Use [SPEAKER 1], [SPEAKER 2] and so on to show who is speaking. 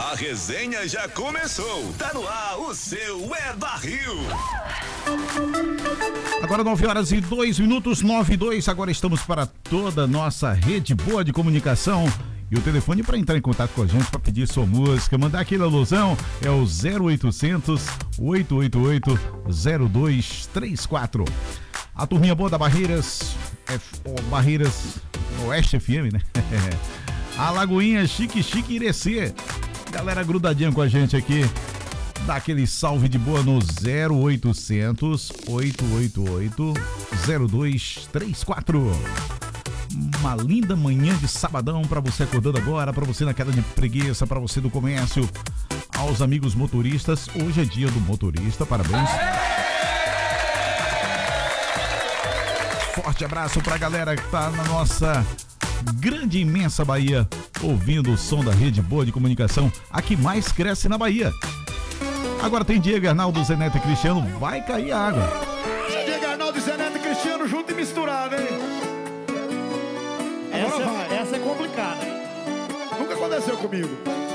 [SPEAKER 1] A resenha já começou. Tá no ar o seu É Barril.
[SPEAKER 2] Agora 9h02, 9:02. Agora estamos para toda a nossa rede boa de comunicação. E o telefone para entrar em contato com a gente, para pedir sua música, mandar aquele alusão, é o 0800 888 0234. A turminha boa da Barreiras, Barreiras Oeste FM, né? A Lagoinha Chique Irecê. Galera grudadinha com a gente aqui. Dá aquele salve de boa no 0800 888 0234. Uma linda manhã de sabadão para você acordando agora, para você na queda de preguiça, para você do comércio, aos amigos motoristas. Hoje é dia do motorista, parabéns. Forte abraço pra galera que tá na nossa grande e imensa Bahia, ouvindo o som da rede boa de comunicação, a que mais cresce na Bahia. Agora tem Diego, Arnaldo, Zé Neto e Cristiano, vai cair a água.
[SPEAKER 3] Diego, Arnaldo, Zé Neto e Cristiano junto e misturado, hein?
[SPEAKER 4] Essa é complicada.
[SPEAKER 3] Nunca aconteceu comigo.